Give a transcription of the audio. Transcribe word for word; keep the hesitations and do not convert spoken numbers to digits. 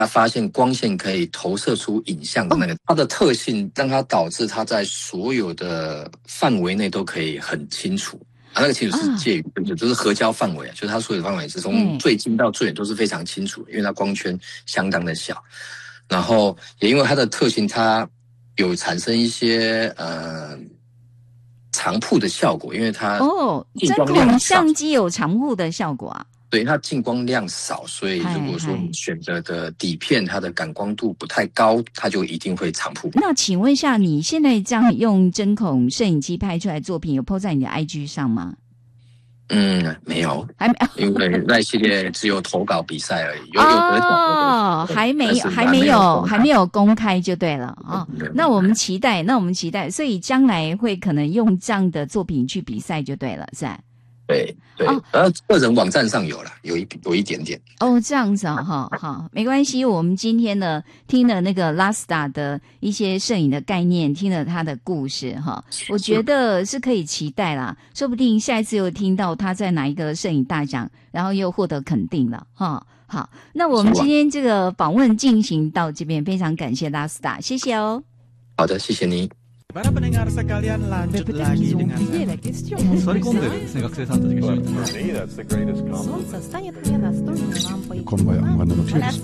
他发现光线可以投射出影像的那个，它的特性让它导致它在所有的范围内都可以很清楚。啊，那个清楚是介于，啊、就是合焦范围啊，就是它所有的范围是从最近到最远都是非常清楚，因为它光圈相当的小。然后也因为它的特性，它有产生一些呃长曝的效果，因为它哦，针孔相机有长曝的效果啊。 对，它进光量少，所以如果说你选择的底片它的感光度不太高，它就一定会长曝。 那请问一下，你现在这样用针孔摄影机拍出来的作品，有 po 在你的 I G 上吗？ 嗯，没有， 还没有， 因为那系列只有投稿比赛而已，有有得奖哦，还没有，还没有，还没有公开就对了哦。那我们期待，那我们期待，所以将来会可能用这样的作品去比赛就对了，是吧？ 对对，然后个人网站上有了，有一有一点点。 哦，这样子啊，哈，好，没关系。我们今天呢，听了那个 Lasta 的一些摄影的概念，听了他的故事，哈，我觉得是可以期待啦。说不定下一次又听到他在哪一个摄影大奖，然后又获得肯定了，哈。好，那我们今天这个访问进行到这边，非常感谢 Lasta， 谢谢哦。 好的，谢谢你。 Para pendengar sekalian lanjut lagi dengan Sorry kok学生さんたちが一緒に。That's the greatest compliment.